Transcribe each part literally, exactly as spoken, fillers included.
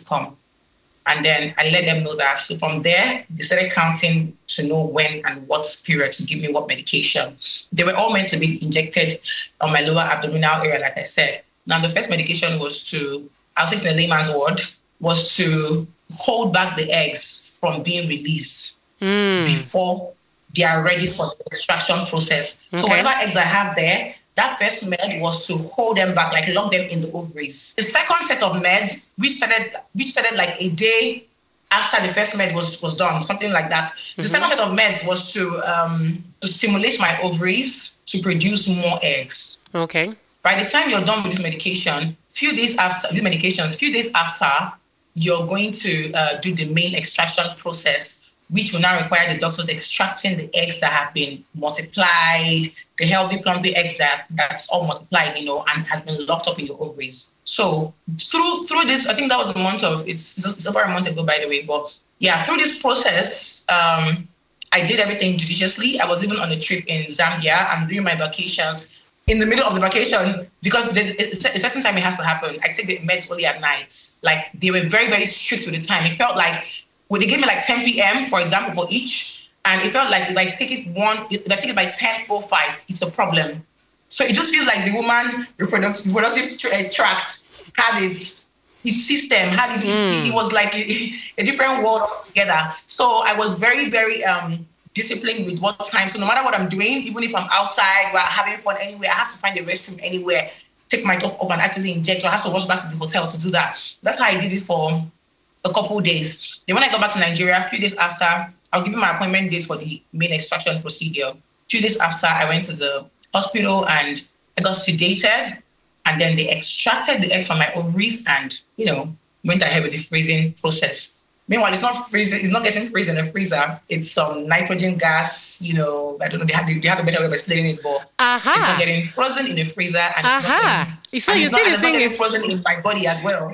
come. And then I let them know that. So from there, they started counting to know when and what period to give me what medication. They were all meant to be injected on my lower abdominal area, like I said. Now, the first medication was to, I'll say it in a layman's word, was to hold back the eggs from being released mm. before they are ready for the extraction process. Okay. So whatever eggs I have there, that first med was to hold them back, like lock them in the ovaries. The second set of meds, we started, we started like a day after the first med was, was done, something like that. Mm-hmm. The second set of meds was to um, to stimulate my ovaries to produce more eggs. Okay. By the time you're done with this medication, few days after these medications, few days after, you're going to uh, do the main extraction process, which will now require the doctors extracting the eggs that have been multiplied, the healthy plumpy eggs that that's all multiplied, you know, and has been locked up in your ovaries. So through through this, I think that was a month of, it's, it's over a month ago, by the way, but yeah, through this process, um, I did everything judiciously. I was even on a trip in Zambia and during my vacations. In the middle of the vacation, because there's a certain time it has to happen, I take the meds only at night. Like, they were very, very strict with the time. It felt like, well, they gave me like ten p.m., for example, for each. And it felt like if I take it one, if I take it by ten oh five, it's a problem. So it just feels like the woman reproductive, reproductive tract had its, its system, had its, mm. it, it was like a, a different world altogether. So I was very, very um, disciplined with what time. So no matter what I'm doing, even if I'm outside, we're having fun anywhere, I have to find a restroom anywhere, take my top up and actually inject, or I have to rush back to the hotel to do that. That's how I did it for a couple of days. Then when I got back to Nigeria, a few days after, I was given my appointment dates for the main extraction procedure. A few days after, I went to the hospital and I got sedated, and then they extracted the eggs from my ovaries and, you know, went ahead with the freezing process. Meanwhile, it's not freezing, it's not getting freezed in a freezer. It's some um, nitrogen gas, you know, I don't know, they have, they have a better way of explaining it, but uh-huh. it's not getting frozen in a freezer. And uh-huh. it's so not, you it's see not, the it's thing not getting is frozen in my body as well.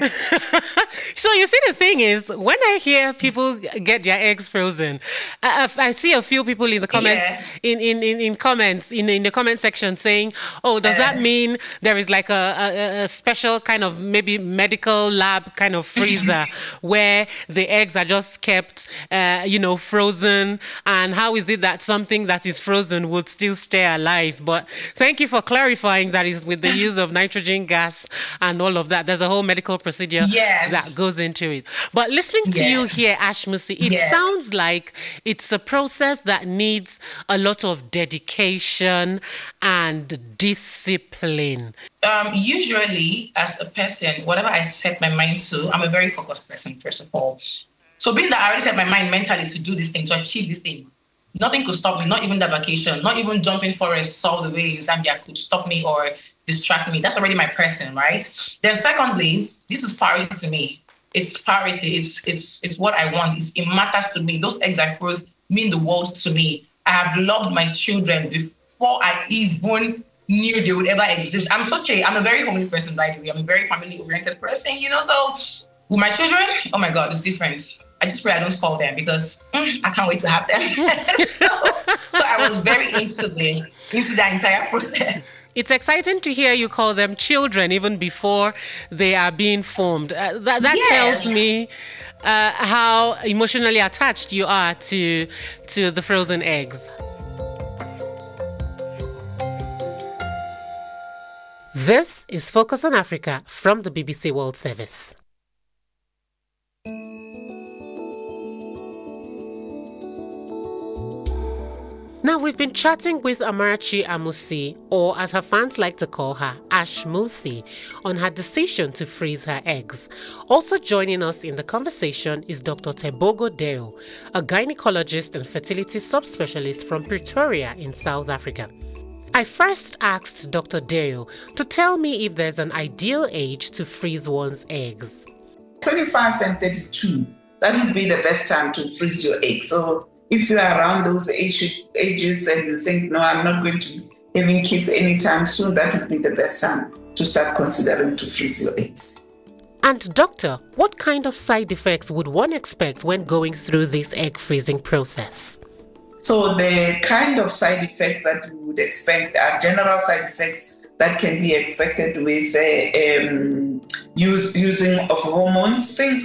So you see the thing is, when I hear people get their eggs frozen, I, I see a few people in the comments, yeah. in, in, in, in comments, in, in the comment section saying, oh, does uh, that mean there is like a, a, a special kind of maybe medical lab kind of freezer where the eggs are just kept, uh, you know, frozen? And how is it that something that is frozen would still stay alive? But thank you for clarifying that is with the use of nitrogen gas and all of that. There's a whole medical procedure yes. that goes into it. But listening to yes. you here, Ashmusi, it yes. sounds like it's a process that needs a lot of dedication and discipline. Um, usually, as a person, whatever I set my mind to, I'm a very focused person, first of all. So being that I already set my mind mentally to do this thing, to achieve this thing, nothing could stop me, not even the vacation, not even jumping forests all the way in Zambia could stop me or distract me. That's already my person, right? Then secondly, this is priority to me. It's priority. It's it's it's what I want. It's, it matters to me. Those eggs I froze mean the world to me. I have loved my children before I even knew they would ever exist. I'm such a, I'm a very homely person, by the way. I'm a very family-oriented person, you know? So with my children, oh my God, it's different. I just pray I don't call them because mm, I can't wait to have them. so, so I was very into the into the entire process. It's exciting to hear you call them children even before they are being formed. Uh, that that yes. tells me uh, how emotionally attached you are to to the frozen eggs. This is Focus on Africa from the B B C World Service. Now, we've been chatting with Amarachi Amusi, or as her fans like to call her, Ashmusi, on her decision to freeze her eggs. Also joining us in the conversation is Doctor Tebogo Deo, a gynecologist and fertility subspecialist from Pretoria in South Africa. I first asked Doctor Deo to tell me if there's an ideal age to freeze one's eggs. twenty-five and thirty-two, that would be the best time to freeze your eggs. So if you are around those age, ages and you think, no, I'm not going to be having kids anytime soon, that would be the best time to start considering to freeze your eggs. And doctor, what kind of side effects would one expect when going through this egg freezing process? So the kind of side effects that you would expect are general side effects that can be expected with uh, um, use, using of hormones, things